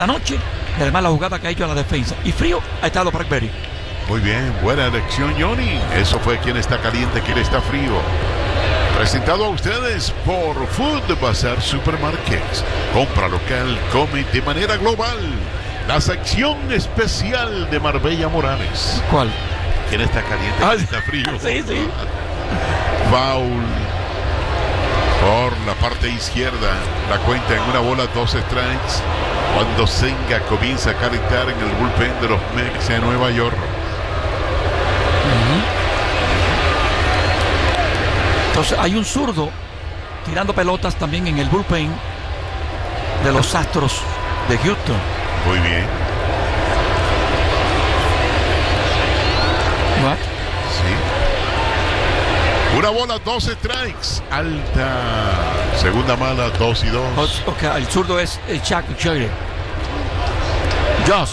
noche, y además la jugada que ha hecho a la defensa. Y frío ha estado Bradbury. Muy bien, buena elección, Johnny. Eso fue quien está caliente, quien está frío. Presentado a ustedes por Food Bazar Supermarkets. Compra local, come de manera global. La sección especial de Marbella Morales. ¿Cuál? ¿Quién está caliente? ¿Quién está frío? Sí, sí. Foul por la parte izquierda. La cuenta en una bola, 2 strikes. Cuando Senga comienza a calentar en el bullpen de los Mets de Nueva York. Entonces hay un zurdo tirando pelotas también en el bullpen de los Astros de Houston. Muy bien. ¿What? Sí. Una bola, 2 strikes. Alta. Segunda mala, 2 y 2. Ok, el zurdo es Chuck Sherry. Josh.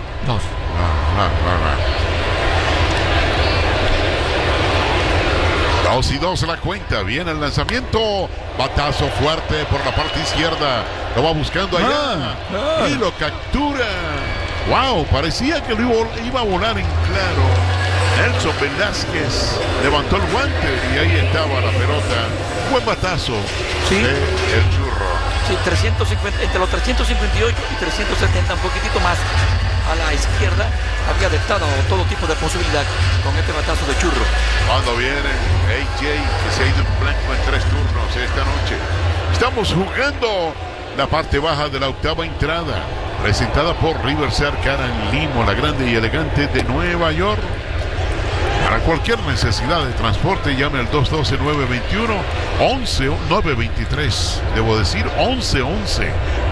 2 y 2 la cuenta. Viene el lanzamiento. Batazo fuerte por la parte izquierda. Lo va buscando allá. Y lo captura. Wow, parecía que lo iba a volar en claro. Nelson Velázquez levantó el guante y ahí estaba la pelota. Buen batazo. Sí. De el Churro. Sí, 350, entre los 358 y 370, un poquitito más a la izquierda. Había dictado todo tipo de posibilidad con este batazo de Churro. Cuando viene AJ, que se ha ido en blanco en 3 turnos esta noche. Estamos jugando la parte baja de la octava entrada, presentada por Riverside Car & Limo, la grande y elegante de Nueva York. Para cualquier necesidad de transporte, llame al 212-921-923. Debo decir 1111.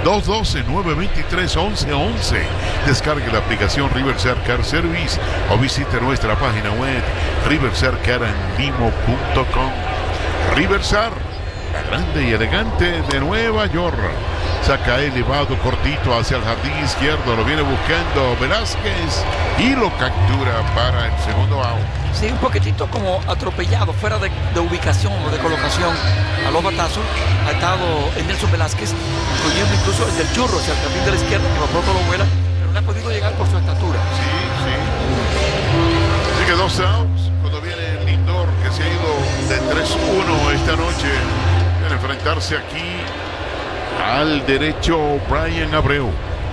212-923-1111. Descargue la aplicación Riverside Car Service o visite nuestra página web riversidecarandlimo.com. Riverside, la grande y elegante de Nueva York. Saca elevado cortito hacia el jardín izquierdo. Lo viene buscando Velázquez y lo captura para el segundo out. Sí, un poquitito como atropellado, fuera de ubicación o de colocación a los batazos. Ha estado en Nelson Velázquez, incluyendo incluso el del Churro hacia el jardín de la izquierda, que pronto lo vuela, pero no ha podido llegar por su estatura. Sí. Así que 2 outs. Cuando viene Lindor, que se ha ido de 3-1 esta noche, viene a enfrentarse aquí al derecho Brian Abreu.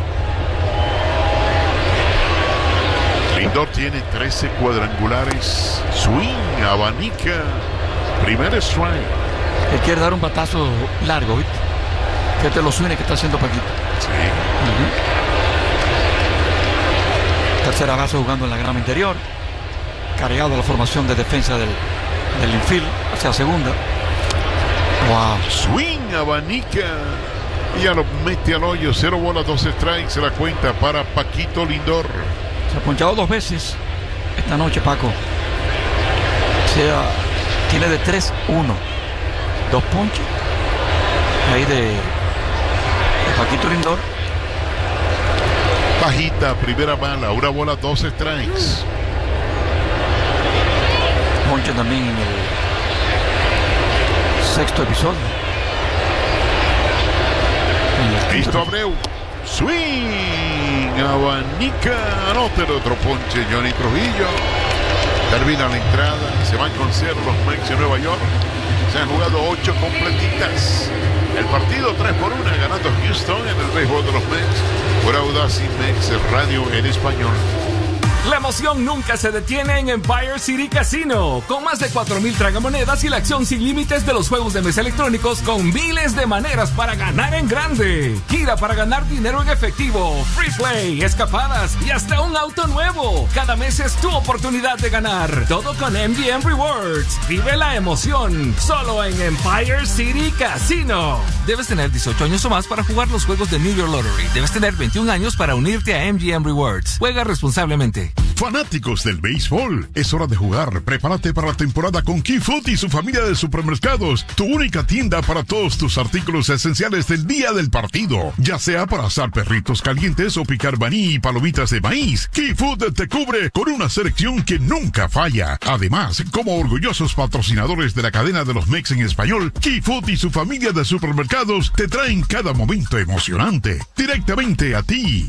Lindor tiene 13 cuadrangulares. Swing, abanica. Primer strike. Él quiere dar un batazo largo, ¿viste? Fíjate los swings que está haciendo Paquito. Sí. Tercera base jugando en la grama interior. Cargado a la formación de defensa del infield hacia segunda. Wow. Swing, abanica. Y ya lo mete al hoyo. 0 bolas, 2 strikes. Se la cuenta para Paquito Lindor. Se ha ponchado 2 veces esta noche, Paco. O sea, tiene de 3-1. 2 ponches. Ahí de Paquito Lindor. Bajita, primera bala. 1 bola, 2 strikes. Ponche también en el 6º episodio. Listo Abreu. Swing, abanica, anota el otro ponche Johnny Trujillo. Termina la entrada, se van con 0 los Mets de Nueva York. Se han jugado 8 completitas. El partido 3-1 ganando Houston en el béisbol de los Mets. Por Audacy Mets Radio en español. La emoción nunca se detiene en Empire City Casino. Con más de 4,000 tragamonedas y la acción sin límites de los juegos de mesa electrónicos con miles de maneras para ganar en grande. Gira para ganar dinero en efectivo, free play, escapadas y hasta un auto nuevo. Cada mes es tu oportunidad de ganar. Todo con MGM Rewards. Vive la emoción. Solo en Empire City Casino. Debes tener 18 años o más para jugar los juegos de New York Lottery. Debes tener 21 años para unirte a MGM Rewards. Juega responsablemente. Fanáticos del béisbol, es hora de jugar. Prepárate para la temporada con Key Food y su familia de supermercados, tu única tienda para todos tus artículos esenciales del día del partido, ya sea para asar perritos calientes o picar maní y palomitas de maíz. Key Food te cubre con una selección que nunca falla. Además, como orgullosos patrocinadores de la cadena de los Mex en español, Key Food y su familia de supermercados te traen cada momento emocionante directamente a ti.